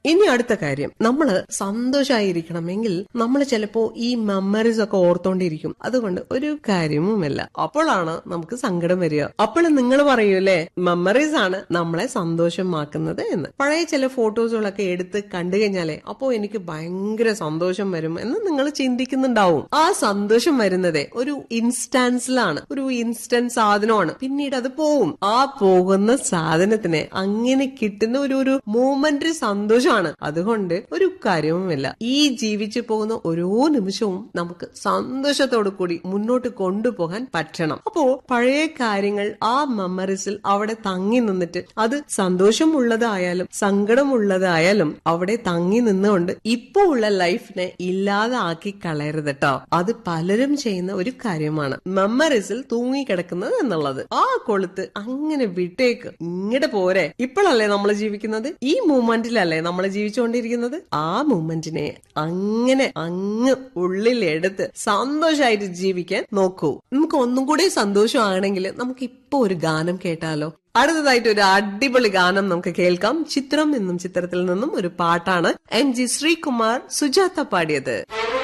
ഇനി അടുത്ത കാര്യം, നമ്മള് സന്തോഷമായിരിക്കണമെങ്കിൽ നമ്മൾ ചിലപ്പോ ഈ മെമ്മറീസ് ഒക്കെ ഓർത്തോണ്ടിരിക്കും. അതുകൊണ്ട് ഒരു കാര്യവുമല്ല. അപ്പോഴാണ് നമുക്ക് സങ്കടം വരിക. അപ്പോൾ നിങ്ങൾ പറയൂലേ, മെമ്മറീസ് ആണ് നമ്മളെ സന്തോഷമാക്കുന്നത് എന്ന്. പഴയ ചില ഫോട്ടോസുകളൊക്കെ എടുത്ത് കണ്ടു കഴിഞ്ഞാലേ അപ്പോ എനിക്ക് ഭയങ്കര സന്തോഷം വരും എന്ന് നിങ്ങൾ ചിന്തിക്കുന്നുണ്ടാവും. ആ സന്തോഷം വരുന്നതേ ഒരു ഇൻസ്റ്റൻസിലാണ്, ഒരു ഇൻസ്റ്റന്റ് സാധനമാണ്. പിന്നീട് അത് പോവും. ആ പോകുന്ന സാധനത്തിന് അങ്ങനെ കിട്ടുന്ന ഒരു മൂമെന്ററി സന്തോഷമാണ്. അതുകൊണ്ട് ഒരു കാര്യവുമില്ല, ഈ ജീവിച്ചു പോകുന്ന ഓരോ നിമിഷവും നമുക്ക് സന്തോഷത്തോടു കൂടി മുന്നോട്ട് കൊണ്ടുപോകാൻ പറ്റണം. അപ്പോ പഴയ കാര്യങ്ങൾ ആ മെമ്മറീസിൽ അവിടെ തങ്ങി നിന്നിട്ട് അത് സന്തോഷമുള്ളതായാലും സങ്കടമുള്ളതായാലും അവിടെ തങ്ങി നിന്നുകൊണ്ട് ഇപ്പോ ഉള്ള ലൈഫിനെ ഇല്ലാതാക്കി കളയരുത് കേട്ടോ. അത് പലരും ചെയ്യുന്ന ഒരു കാര്യമാണ്, മെമ്മറീസിൽ തൂങ്ങിക്കിടക്കുന്നത് എന്നുള്ളത്. ആ കൊളുത്ത് അങ്ങനെ വിട്ടേക്ക്, ഇങ്ങടെ പോരെ. ഇപ്പോഴല്ലേ നമ്മൾ ജീവിക്കുന്നത്, ഈ മൂമെന്റിലല്ലേ നമ്മൾ ജീവിച്ചുകൊണ്ടിരിക്കുന്നത്. ആ മൂമെന്റിനെ അങ്ങനെ അങ്ങ് ഉള്ളിലെടുത്ത് സന്തോഷമായിട്ട് ജീവിക്കാൻ നോക്കൂ. നമുക്ക് ഒന്നും കൂടി സന്തോഷമാണെങ്കിൽ നമുക്ക് ഇപ്പൊ ഒരു ഗാനം കേട്ടാലോ? അടുത്തതായിട്ട് ഒരു അടിപൊളി ഗാനം നമുക്ക് കേൾക്കാം. ചിത്രം എന്നും ചിത്രത്തിൽ നിന്നും ഒരു പാട്ടാണ്. MG ശ്രീകുമാർ, സുജാത പാടിയത്.